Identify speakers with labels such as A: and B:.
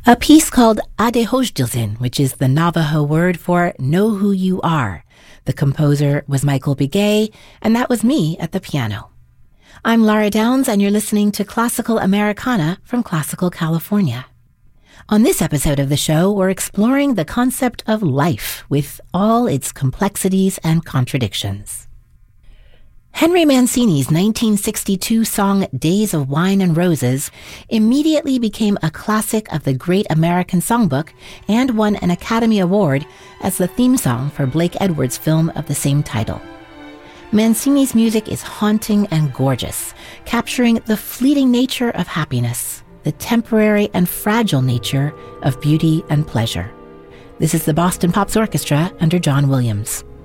A: A piece called Adehojdelzin, which is the Navajo word for know who you are. The composer was Michael Begay, and that was me at the piano. I'm Lara Downs, and you're listening to Classical Americana from Classical California. On this episode of the show, we're exploring the concept of life with all its complexities and contradictions. Henry Mancini's 1962 song Days of Wine and Roses immediately became a classic of the Great American Songbook and won an Academy Award as the theme song for Blake Edwards' film of the same title. Mancini's music is haunting and gorgeous, capturing the fleeting nature of happiness, the temporary and fragile nature of beauty and pleasure. This is the Boston Pops Orchestra under John Williams.